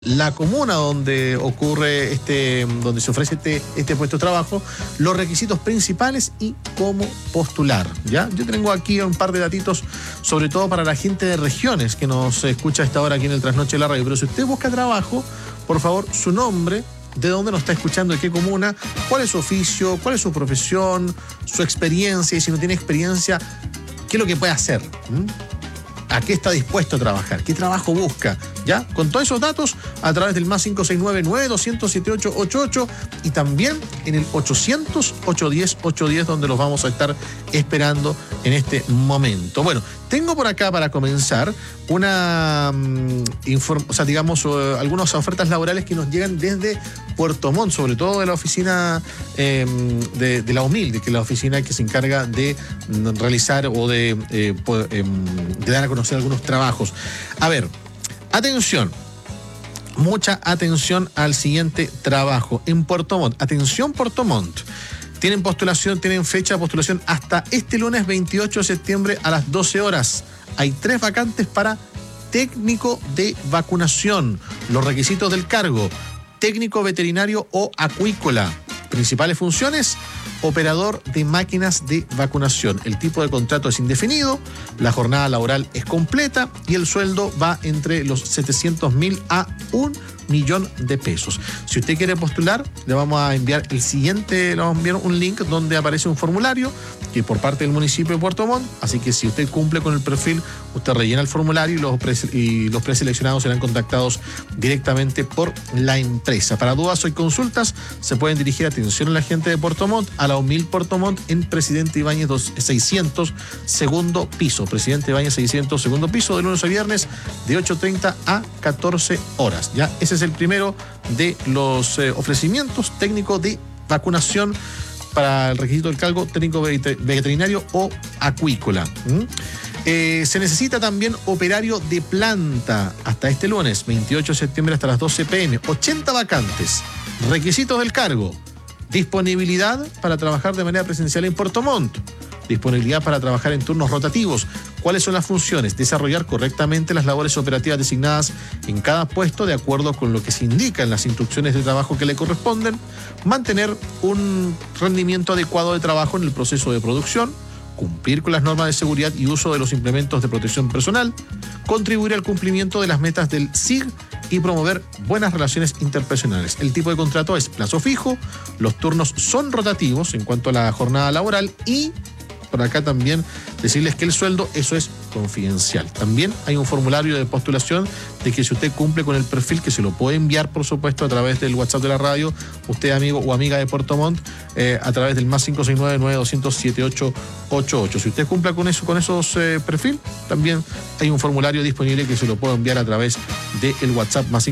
la comuna donde ocurre donde se ofrece este puesto de trabajo, los requisitos principales y cómo postular, ¿ya? Yo tengo aquí un par de datitos, sobre todo para la gente de regiones que nos escucha a esta hora aquí en el Trasnoche de la Radio. Pero si usted busca trabajo, por favor, su nombre, de dónde nos está escuchando, de qué comuna, cuál es su oficio, cuál es su profesión, su experiencia, y si no tiene experiencia, qué es lo que puede hacer, ¿a qué está dispuesto a trabajar? ¿Qué trabajo busca? ¿Ya? Con todos esos datos, a través del más 569-9200-7888 y también en el 800-810-810, donde los vamos a estar esperando en este momento. Bueno, tengo por acá para comenzar algunas ofertas laborales que nos llegan desde Puerto Montt, sobre todo de la oficina de la UMIL, que es la oficina que se encarga de realizar o de dar a conocer algunos trabajos. A ver, atención, mucha atención al siguiente trabajo. En Puerto Montt, atención Puerto Montt, tienen fecha de postulación hasta este lunes 28 de septiembre a las 12 horas. Hay 3 vacantes para técnico de vacunación. Los requisitos del cargo: técnico veterinario o acuícola. Principales funciones: operador de máquinas de vacunación. El tipo de contrato es indefinido, la jornada laboral es completa y el sueldo va entre los 700.000 a 1 millón de pesos. Si usted quiere postular, le vamos a enviar un link donde aparece un formulario que por parte del municipio de Puerto Montt. Así que si usted cumple con el perfil, usted rellena el formulario y los preseleccionados serán contactados directamente por la empresa. Para dudas o consultas, se pueden dirigir, atención a la gente de Puerto Montt, a la UMIL Puerto Montt en Presidente Ibáñez 600, segundo piso. Presidente Ibáñez 600, segundo piso, de lunes a viernes, de 8:30 a 14 horas. Ya, ese es el primero de los ofrecimientos: técnico de vacunación. Para el requisito del cargo, técnico veterinario o acuícola. Se necesita también operario de planta hasta este lunes, 28 de septiembre, hasta las 12 p.m. 80 vacantes. Requisitos del cargo: disponibilidad para trabajar de manera presencial en Puerto Montt, disponibilidad para trabajar en turnos rotativos. ¿Cuáles son las funciones? Desarrollar correctamente las labores operativas designadas en cada puesto de acuerdo con lo que se indica en las instrucciones de trabajo que le corresponden, mantener un rendimiento adecuado de trabajo en el proceso de producción, cumplir con las normas de seguridad y uso de los implementos de protección personal, contribuir al cumplimiento de las metas del SIG y promover buenas relaciones interpersonales. El tipo de contrato es plazo fijo, los turnos son rotativos en cuanto a la jornada laboral y por acá también decirles que el sueldo, eso es confidencial. También hay un formulario de postulación de que si usted cumple con el perfil, que se lo puede enviar, por supuesto, a través del WhatsApp de la radio, usted amigo o amiga de Puerto Montt, a través del más 569-9200-7888. Si usted cumple con esos perfil, también hay un formulario disponible que se lo puedo enviar a través del WhatsApp más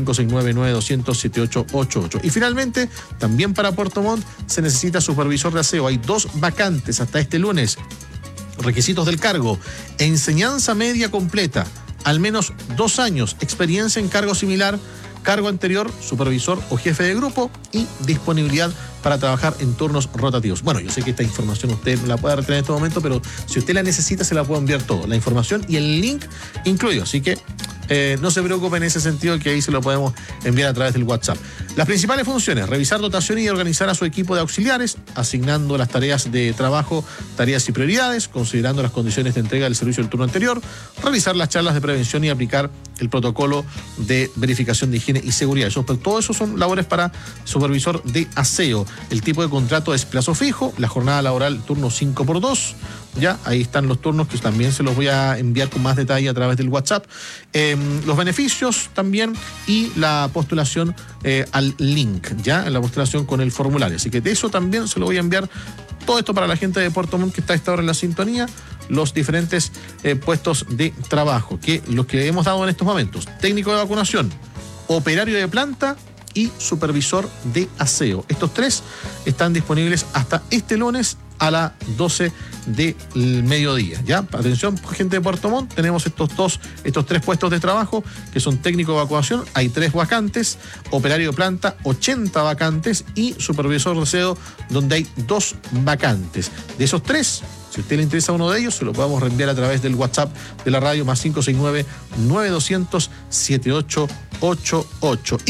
569-9200-7888. Y finalmente, también para Puerto Montt se necesita supervisor de aseo. Hay 2 vacantes hasta este lunes. Requisitos del cargo: enseñanza media completa, al menos 2 años, experiencia en cargo similar, cargo anterior, supervisor o jefe de grupo, y disponibilidad para trabajar en turnos rotativos. Bueno, yo sé que esta información usted no la puede retener en este momento, pero si usted la necesita, se la puedo enviar todo, la información y el link incluido. Así que no se preocupe en ese sentido, que ahí se lo podemos enviar a través del WhatsApp. Las principales funciones: revisar dotación y organizar a su equipo de auxiliares, asignando las tareas de trabajo, tareas y prioridades, considerando las condiciones de entrega del servicio del turno anterior, realizar las charlas de prevención y aplicar el protocolo de verificación de higiene y seguridad. Todo eso son labores para supervisor de aseo. El tipo de contrato es plazo fijo, la jornada laboral turno 5x2. Ya, ahí están los turnos, que también se los voy a enviar con más detalle a través del WhatsApp. Los beneficios también y la postulación al link, ya, en la postulación con el formulario. Así que de eso también se lo voy a enviar. Todo esto para la gente de Puerto Montt que está a esta hora en la sintonía. Los diferentes puestos de trabajo, que los que hemos dado en estos momentos: técnico de vacunación, operario de planta y supervisor de aseo. Estos 3 están disponibles hasta este lunes a las 12 del mediodía. ¿Ya? Atención, gente de Puerto Montt, tenemos estos 3 puestos de trabajo, que son técnico de evacuación, hay 3 vacantes, operario de planta, 80 vacantes, y supervisor de aseo, donde hay 2 vacantes. De esos 3, Si a usted le interesa uno de ellos, se lo podemos reenviar a través del WhatsApp de la radio, más 569-9200-7888.